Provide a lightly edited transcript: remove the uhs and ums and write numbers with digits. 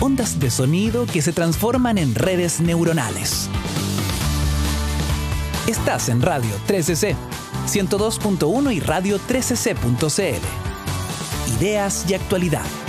ondas de sonido que se transforman en redes neuronales. Estás en Radio 13C, 102.1 y radio13c.cl. Ideas y actualidad.